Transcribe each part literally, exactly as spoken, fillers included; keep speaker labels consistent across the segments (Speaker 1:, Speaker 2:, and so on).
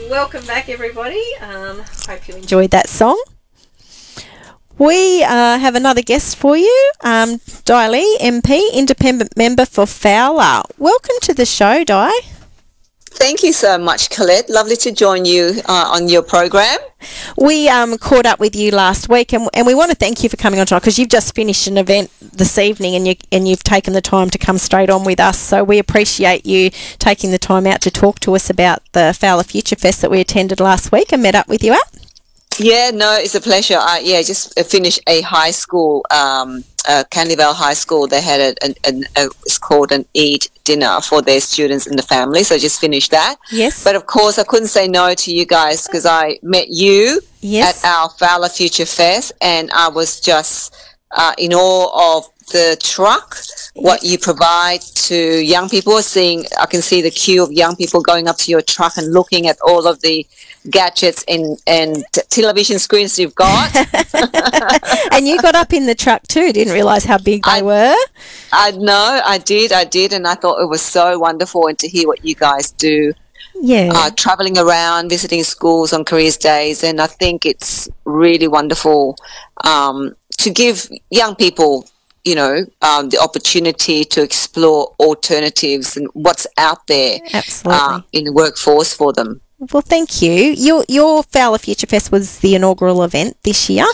Speaker 1: welcome back, everybody. Um, hope you enjoyed that song. We uh, have another guest for you, um, Di Lee, M P, Independent Member for Fowler. Welcome to the show, Di.
Speaker 2: Thank you so much, Colette. Lovely to join you uh, on your program.
Speaker 1: We um, caught up with you last week, and, and we want to thank you for coming on tonight because you've just finished an event this evening, and you and you've taken the time to come straight on with us. So we appreciate you taking the time out to talk to us about the Fowler Future Fest that we attended last week and met up with you at.
Speaker 2: Yeah, no, it's a pleasure. I, yeah, just finished a high school, um, uh, Canley Vale High School. They had a, a, a, a it's called an Eid dinner for their students and the family. So I just finished that.
Speaker 1: Yes.
Speaker 2: But of course, I couldn't say no to you guys because I met you
Speaker 1: yes.
Speaker 2: at our Fowler Future Fest, and I was just uh, in awe of the truck, what you provide to young people. Seeing, I can see the queue of young people going up to your truck and looking at all of the gadgets and, and t- television screens you've got.
Speaker 1: And you got up in the truck too, didn't realise how big they
Speaker 2: I,
Speaker 1: were.
Speaker 2: I know, I did, I did, and I thought it was so wonderful, and to hear what you guys do.
Speaker 1: Yeah.
Speaker 2: Uh, travelling around, visiting schools on careers days, and I think it's really wonderful um, to give young people, you know, um, the opportunity to explore alternatives and what's out there
Speaker 1: Absolutely.
Speaker 2: Uh, in the workforce for them.
Speaker 1: Well, thank you. Your your Fowler Future Fest was the inaugural event this year.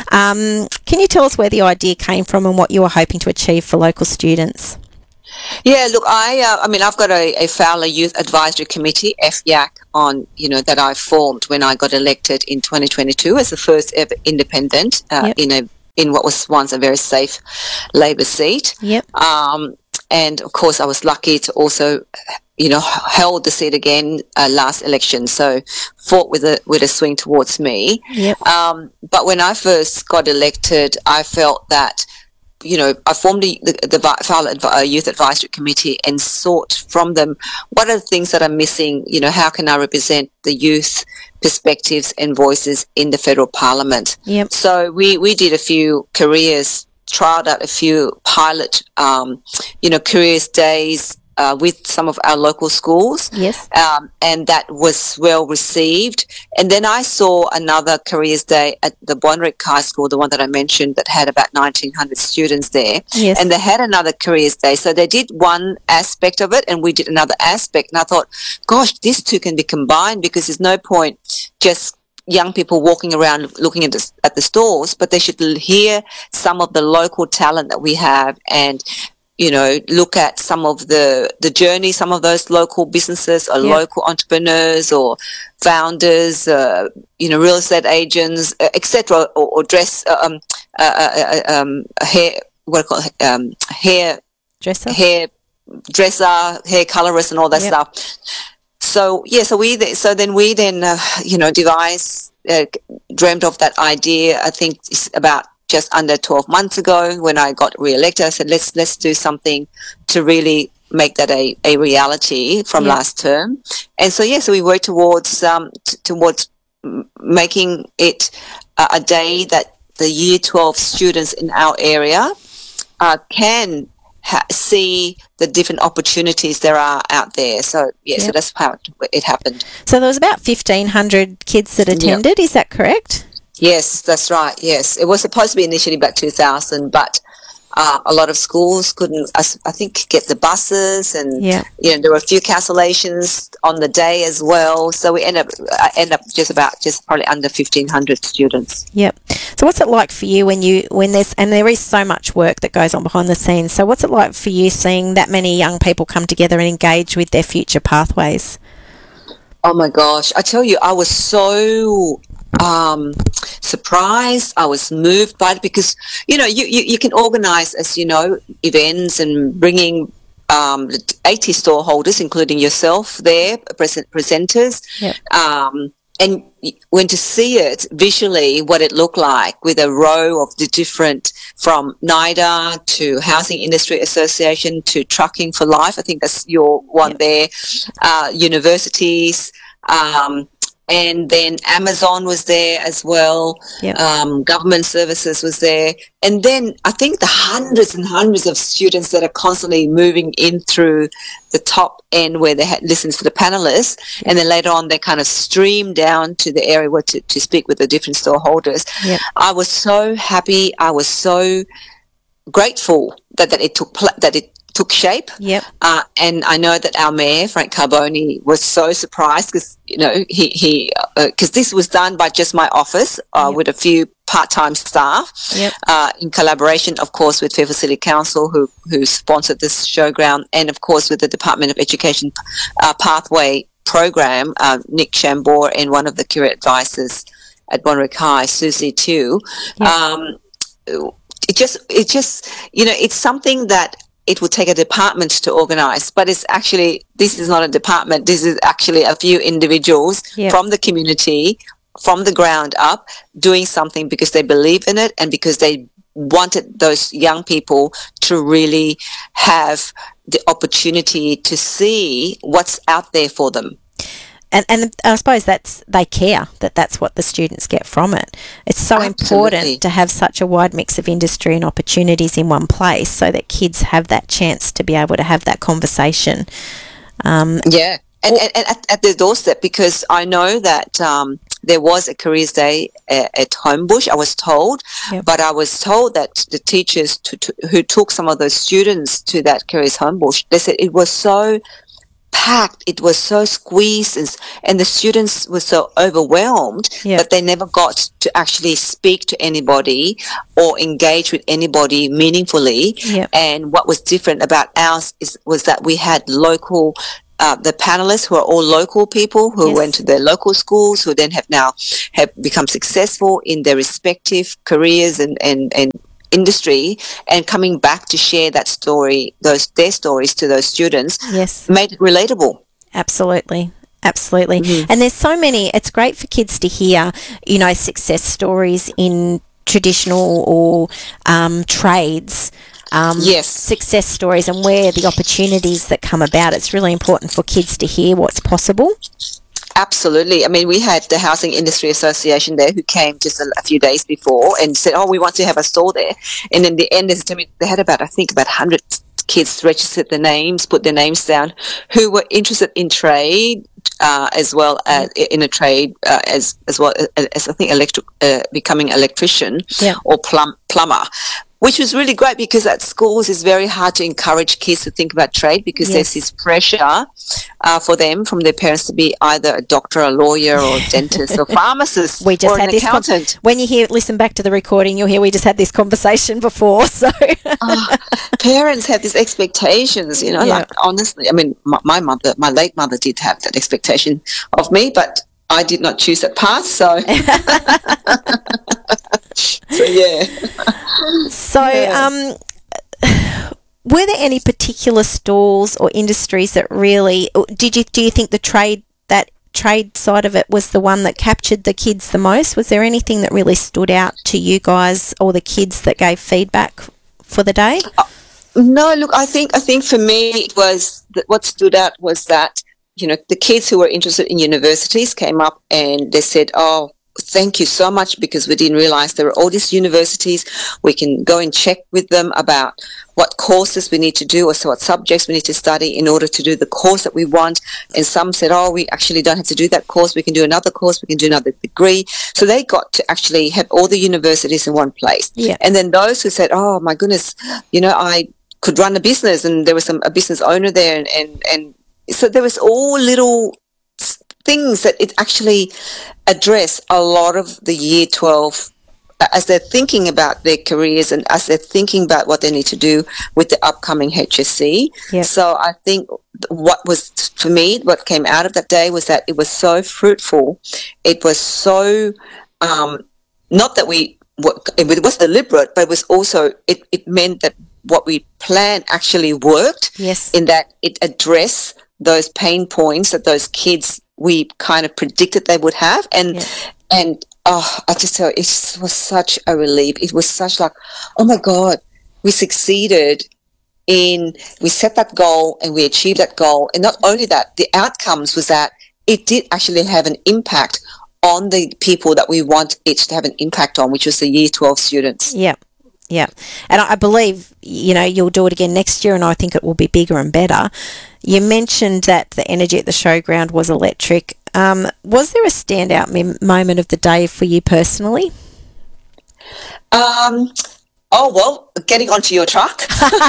Speaker 1: Um, can you tell us where the idea came from and what you were hoping to achieve for local students?
Speaker 2: Yeah, look, I uh, I mean, I've got a, a Fowler Youth Advisory Committee, F Y A C, on, you know, that I formed when I got elected in twenty twenty-two as the first ever independent uh,
Speaker 1: Yep.
Speaker 2: in a in what was once a very safe Labor seat.
Speaker 1: Yep.
Speaker 2: Um, and of course, I was lucky to also, you know, held the seat again uh, last election, so fought with a with a swing towards me.
Speaker 1: Yep.
Speaker 2: Um, but when I first got elected, I felt that, you know, I formed the, the, the Fowler Adv- Youth Advisory Committee and sought from them what are the things that are missing. You know, how can I represent the youth perspectives and voices in the federal parliament?
Speaker 1: Yep.
Speaker 2: So we we did a few careers, trialled out a few pilot, um, you know, careers days uh, with some of our local schools.
Speaker 1: Yes.
Speaker 2: Um, and that was well received. And then I saw another careers day at the Bonrick High School, the one that I mentioned, that had about nineteen hundred students there.
Speaker 1: Yes.
Speaker 2: And they had another careers day. So they did one aspect of it and we did another aspect. And I thought, gosh, these two can be combined, because there's no point just young people walking around looking at the, at the stores, but they should hear some of the local talent that we have and, you know, look at some of the, the journey, some of those local businesses or
Speaker 1: Yeah.
Speaker 2: local entrepreneurs or founders, uh, you know, real estate agents, uh, et cetera, or, or dress, uh, um, uh, uh, um, hair, what do you call it, um, hair,
Speaker 1: Dresser.
Speaker 2: hair dresser, hair colorist and all that
Speaker 1: Yep.
Speaker 2: stuff. So, yeah, so we, th- so then we then, uh, you know, devised, uh, dreamt of that idea, I think it's about just under twelve months ago when I got re-elected. I said, let's let's do something to really make that a, a reality from
Speaker 1: Yeah.
Speaker 2: last term. And so, yeah, so we worked towards, um, t- towards m- making it a, a day that the year twelve students in our area uh, can ha- see the different opportunities there are out there. So, yeah, so
Speaker 1: Yep.
Speaker 2: that's how it, it happened.
Speaker 1: So there was about fifteen hundred kids that attended. Is that correct?
Speaker 2: Yes, that's right. Yes, it was supposed to be initially about two thousand, but uh, a lot of schools couldn't, I, s- I think, get the buses, and
Speaker 1: Yeah.
Speaker 2: you know there were a few cancellations on the day as well. So we end up uh, end up just about just probably under fifteen hundred students.
Speaker 1: Yep. So what's it like for you when you when there's and there is so much work that goes on behind the scenes. So what's it like for you seeing that many young people come together and engage with their future pathways?
Speaker 2: Oh my gosh, I tell you, I was so um, surprised. I was moved by it because, you know, you, you, you can organise, as you know, events and bringing um, eighty store holders, including yourself there, present, presenters.
Speaker 1: Yep.
Speaker 2: Um, and when to see it visually, what it looked like with a row of the different, from NIDA to Housing Industry Association to Trucking for Life, I think that's your one
Speaker 1: Yep.
Speaker 2: there, uh, universities, um, and then Amazon was there as well.
Speaker 1: Yep.
Speaker 2: Um, government services was there. And then I think the hundreds and hundreds of students that are constantly moving in through the top end where they had listened to the panelists, yep. and then later on they kind of stream down to the area where to, to speak with the different storeholders.
Speaker 1: Yep.
Speaker 2: I was so happy. I was so grateful that, that it took pl- that it took shape.
Speaker 1: Yep.
Speaker 2: Uh, and I know that our mayor, Frank Carboni, was so surprised because, you know, he, he, because uh, this was done by just my office uh,
Speaker 1: yep.
Speaker 2: with a few part-time staff,
Speaker 1: yep.
Speaker 2: uh, in collaboration, of course, with Fairfield City Council, who, who sponsored this showground, and of course with the Department of Education uh, Pathway Program, uh, Nick Chambor, and one of the career advisors at Bonrick High, Susie too.
Speaker 1: Yep.
Speaker 2: Um, it just, it just, you know, it's something that it would take a department to organize, but it's actually, this is not a department. This is actually a few individuals
Speaker 1: yep.
Speaker 2: from the community, from the ground up, doing something because they believe in it and because they wanted those young people to really have the opportunity to see what's out there for them.
Speaker 1: And, and I suppose that's they care that that's what the students get from it. It's so
Speaker 2: Absolutely.
Speaker 1: important to have such a wide mix of industry and opportunities in one place so that kids have that chance to be able to have that conversation. Um,
Speaker 2: yeah, and, and, and at, at their doorstep, because I know that um, there was a careers day at, at Homebush, I was told,
Speaker 1: yep.
Speaker 2: but I was told that the teachers to, to, who took some of those students to that careers Homebush, they said it was so packed, it was so squeezed, and, and the students were so overwhelmed
Speaker 1: yep.
Speaker 2: that they never got to actually speak to anybody or engage with anybody meaningfully.
Speaker 1: Yep.
Speaker 2: And what was different about ours is was that we had local uh, the panelists who are all local people who
Speaker 1: yes.
Speaker 2: went to their local schools, who then have now have become successful in their respective careers and and and industry, and coming back to share that story, those their stories to those students,
Speaker 1: yes,
Speaker 2: made it relatable.
Speaker 1: Absolutely. Absolutely. Mm-hmm. And there's so many, it's great for kids to hear, you know, success stories in traditional or um, trades. Um,
Speaker 2: yes.
Speaker 1: Success stories and where the opportunities that come about. It's really important for kids to hear what's possible.
Speaker 2: Absolutely. I mean, we had the Housing Industry Association there who came just a, a few days before and said, oh, we want to have a store there. And in the end, they had about, I think, about one hundred kids registered their names, put their names down, who were interested in trade, uh, as well as in a trade, uh, as as well as, as I think, electric, uh, becoming electrician
Speaker 1: yeah.
Speaker 2: or plum, plumber. Which was really great because at schools it's very hard to encourage kids to think about trade because yes. there's this pressure uh, for them from their parents to be either a doctor, a lawyer, or a dentist, or pharmacist,
Speaker 1: we just
Speaker 2: or
Speaker 1: had
Speaker 2: an
Speaker 1: this
Speaker 2: accountant.
Speaker 1: Con- when you hear, listen back to the recording, you'll hear we just had this conversation before. So
Speaker 2: oh, parents have these expectations, you know. Yeah. Like honestly, I mean, my, my mother, my late mother, did have that expectation of me, but I did not choose that path. So. So yeah.
Speaker 1: So,
Speaker 2: yeah.
Speaker 1: um, were there any particular stalls or industries that really did you do you think the trade that trade side of it was the one that captured the kids the most? Was there anything that really stood out to you guys or the kids that gave feedback for the day?
Speaker 2: Uh, no, look, I think I think for me it was that what stood out was that you know the kids who were interested in universities came up and they said, oh, thank you so much, because we didn't realize there are all these universities. We can go and check with them about what courses we need to do or so what subjects we need to study in order to do the course that we want. And some said, oh, we actually don't have to do that course. We can do another course. We can do another degree. So they got to actually have all the universities in one place.
Speaker 1: Yeah.
Speaker 2: And then those who said, oh, my goodness, you know, I could run a business, and there was some, a business owner there. And, and, and so there was all little things that it actually address a lot of the year twelve as they're thinking about their careers and as they're thinking about what they need to do with the upcoming H S C.
Speaker 1: Yep.
Speaker 2: So I think what was, for me, what came out of that day was that it was so fruitful. It was so, um, not that we, it was deliberate, but it was also, it, it meant that what we planned actually worked.
Speaker 1: Yes.
Speaker 2: In that it addressed those pain points that those kids we kind of predicted they would have. And, yeah. and, oh, I just tell you, it was such a relief. It was such like, oh my God, we succeeded in, we set that goal and we achieved that goal. And not only that, the outcomes was that it did actually have an impact on the people that we want it to have an impact on, which was the Year twelve students.
Speaker 1: Yeah. Yeah. And I believe, you know, you'll do it again next year, and I think it will be bigger and better. You mentioned that the energy at the showground was electric. Um, was there a standout mem- moment of the day for you personally?
Speaker 2: Um, oh, well, getting onto your truck.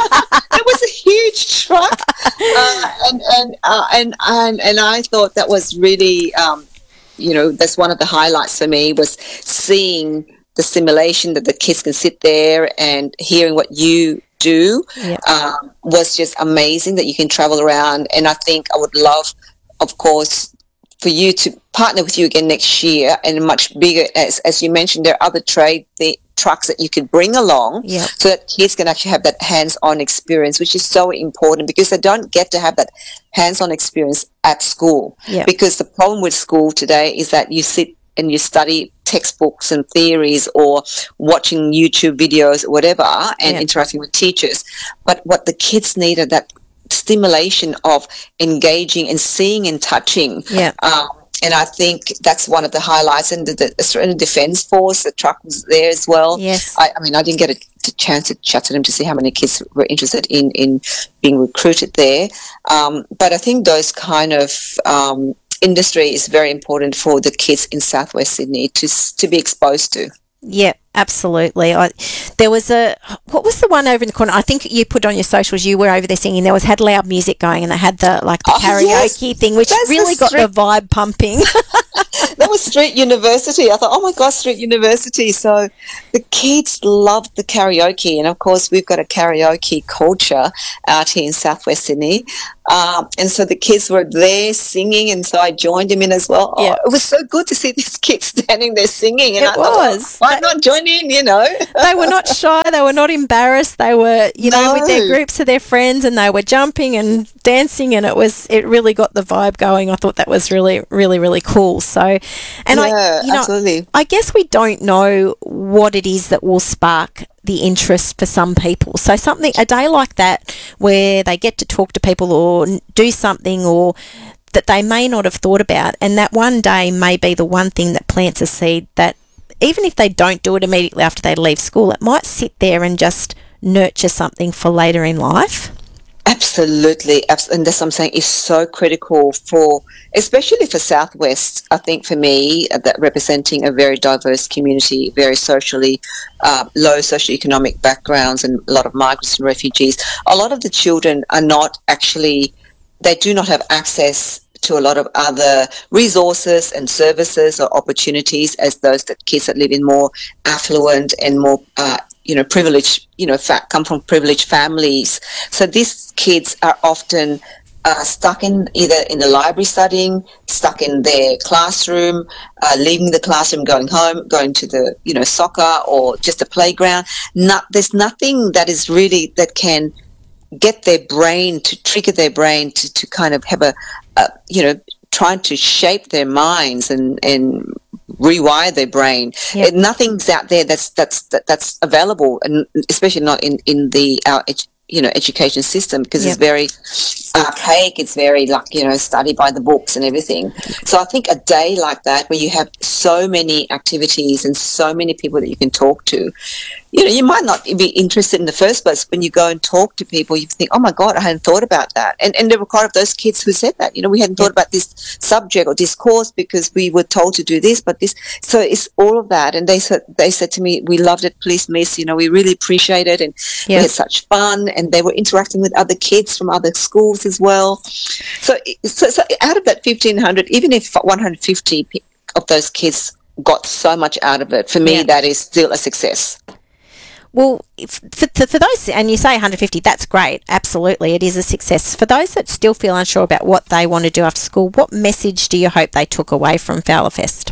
Speaker 2: It was a huge truck. Uh, and, and, uh, and, and, and I thought that was really, um, you know, that's one of the highlights for me, was seeing the stimulation that the kids can sit there and hearing what you do.
Speaker 1: Yeah.
Speaker 2: um, was just amazing, that you can travel around. And I think I would love, of course, for you to partner with you again next year, and much bigger, as, as you mentioned, there are other trade the trucks that you could bring along,
Speaker 1: Yeah.
Speaker 2: so that kids can actually have that hands-on experience, which is so important, because they don't get to have that hands-on experience at school.
Speaker 1: Yeah.
Speaker 2: Because the problem with school today is that you sit and you study textbooks and theories, or watching YouTube videos or whatever, and
Speaker 1: Yeah.
Speaker 2: interacting with teachers. But what the kids need are that stimulation of engaging and seeing and touching.
Speaker 1: Yeah.
Speaker 2: Um, and I think that's one of the highlights. And the, the Australian Defence Force, the truck was there as well.
Speaker 1: Yes.
Speaker 2: I, I mean, I didn't get a, a chance to chat to them to see how many kids were interested in, in being recruited there. Um, but I think those kind of um, industry is very important for the kids in Southwest Sydney to to be exposed to.
Speaker 1: Yeah, absolutely. I, there was a, what was the one over in the corner? I think you put on your socials, you were over there singing. There was, had loud music going, and they had the, like the
Speaker 2: Oh,
Speaker 1: karaoke
Speaker 2: yes.
Speaker 1: thing, which
Speaker 2: That's
Speaker 1: really
Speaker 2: the
Speaker 1: got
Speaker 2: street-
Speaker 1: the vibe pumping.
Speaker 2: That was Street University. I thought, oh my gosh, Street University. So the kids loved the karaoke. And of course, we've got a karaoke culture out here in Southwest Sydney. Um, and so the kids were there singing, and so I joined them in as well.
Speaker 1: Yeah.
Speaker 2: Oh, it was so good to see these kids standing there singing. And
Speaker 1: It
Speaker 2: I thought,
Speaker 1: was.
Speaker 2: why not join in, you know?
Speaker 1: They were not shy. They were not embarrassed. They were, you know, with their
Speaker 2: No.
Speaker 1: groups of their friends, and they were jumping and dancing, and it was, it really got the vibe going. I thought that was really, really, really cool. So, and I,
Speaker 2: Yeah,
Speaker 1: you know,
Speaker 2: absolutely.
Speaker 1: I guess we don't know what it is that will spark the interest for some people. So something, a day like that where they get to talk to people or n- do something or that they may not have thought about, and that one day may be the one thing that plants a seed that even if they don't do it immediately after they leave school, it might sit there and just nurture something for later in life.
Speaker 2: Absolutely, abs- and that's what I'm saying is so critical for, especially for Southwest. I think for me, uh, that representing a very diverse community, very socially uh, low socioeconomic backgrounds, and a lot of migrants and refugees. A lot of the children are not actually, they do not have access to a lot of other resources and services or opportunities as those that kids that live in more affluent and more uh, you know, privileged, you know, fa- come from privileged families. So these kids are often uh, stuck in either in the library studying, stuck in their classroom, uh, leaving the classroom, going home, going to the, you know, soccer or just a playground. Not, there's nothing that is really, that can get their brain, to trigger their brain to, to kind of have a, a, you know, trying to shape their minds and, and rewire their brain.
Speaker 1: Yep.
Speaker 2: And nothing's out there that's that's that, that's available, and especially not in in the our edu- you know education system, because
Speaker 1: Yep.
Speaker 2: it's very archaic. It's very like, you know, study by the books and everything. So I think a day like that, where you have so many activities and so many people that you can talk to, you know, you might not be interested in the first place. When you go and talk to people, you think, oh my God, I hadn't thought about that. And and there were quite of those kids who said that, you know, we hadn't thought about this subject or this course because we were told to do this, but this. So it's all of that. And they said they said to me, we loved it, please, miss. You know, we really appreciate it, and we
Speaker 1: Yeah.
Speaker 2: had such fun. And they were interacting with other kids from other schools as well. So so, so out of that fifteen hundred, even if one hundred fifty pe- of those kids got so much out of it, for me,
Speaker 1: Yeah.
Speaker 2: that is still a success.
Speaker 1: Well, if, for, for for those, and you say one hundred fifty, that's great. Absolutely, it is a success. For those that still feel unsure about what they want to do after school, what message do you hope they took away from Fowlerfest?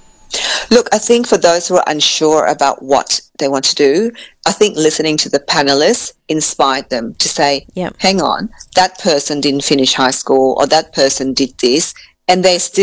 Speaker 2: Look, I think for those who are unsure about what they want to do, I think listening to the panelists inspired them to say,
Speaker 1: Yeah.
Speaker 2: hang on, that person didn't finish high school, or that person did this, and they're still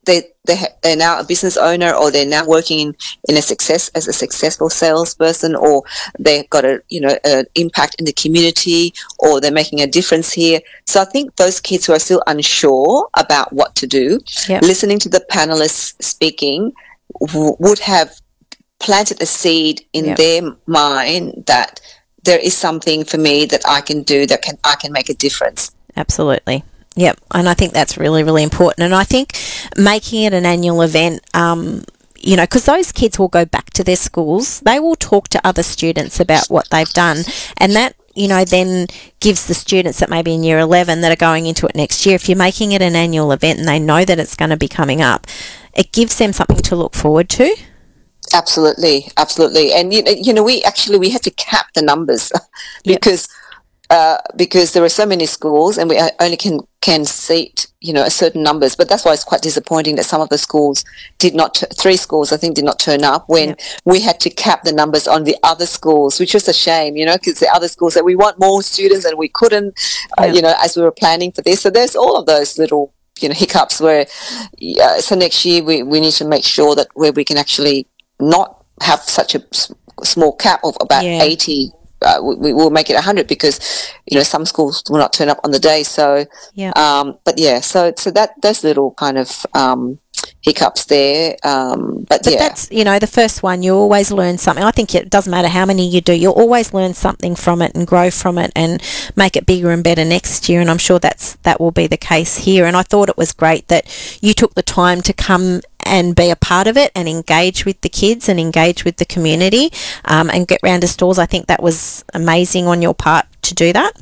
Speaker 2: they they ha- they're now a business owner, or they're now working in, in a success as a successful salesperson, or they've got a you know an impact in the community, or they're making a difference here. So I think those kids who are still unsure about what to do,
Speaker 1: Yep.
Speaker 2: listening to the panelists speaking w- would have planted a seed in
Speaker 1: Yep.
Speaker 2: their mind that there is something for me that I can do that can I can make a difference.
Speaker 1: Absolutely. Yep. And I think that's really, really important. And I think making it an annual event, um, you know, because those kids will go back to their schools, they will talk to other students about what they've done. And that, you know, then gives the students that maybe in year eleven that are going into it next year, if you're making it an annual event and they know that it's going to be coming up, it gives them something to look forward to.
Speaker 2: Absolutely, absolutely. And you know, you know, we actually we had to cap the numbers
Speaker 1: Yep.
Speaker 2: because uh, because there are so many schools, and we only can can seat you know a certain numbers. But that's why it's quite disappointing that some of the schools did not. T- three schools, I think, did not turn up when
Speaker 1: Yep.
Speaker 2: we had to cap the numbers on the other schools, which was a shame, you know, because the other schools said we want more students and we couldn't, uh,
Speaker 1: Yep.
Speaker 2: you know, as we were planning for this. So there's all of those little you know hiccups where. Uh, so next year we we need to make sure that where we can actually not have such a s- small cap of about
Speaker 1: Yeah.
Speaker 2: eighty. Uh, we will make it one hundred because you know some schools will not turn up on the day. So,
Speaker 1: Yeah.
Speaker 2: um, but yeah, so so that those little kind of um, hiccups there. Um, but,
Speaker 1: But
Speaker 2: yeah,
Speaker 1: that's, you know, the first one, you always learn something. I think it doesn't matter how many you do, you'll always learn something from it and grow from it and make it bigger and better next year. And I'm sure that's that will be the case here. And I thought it was great that you took the time to come and be a part of it and engage with the kids and engage with the community um, and get round to stores. I think that was amazing on your part to do that.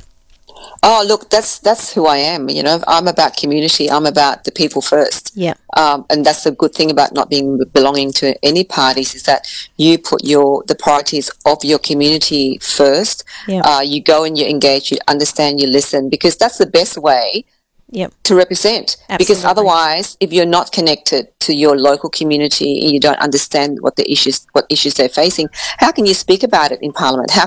Speaker 2: Oh, look, that's that's who I am. You know, I'm about community. I'm about the people first.
Speaker 1: Yeah.
Speaker 2: Um, and that's the good thing about not being belonging to any parties is that you put your the priorities of your community first.
Speaker 1: Yeah.
Speaker 2: Uh, you go and you engage, you understand, you listen, because that's the best way
Speaker 1: Yep.
Speaker 2: to represent. Because
Speaker 1: Absolutely.
Speaker 2: otherwise, if you're not connected to your local community and you don't understand what the issues what issues they're facing, how can you speak about it in Parliament? How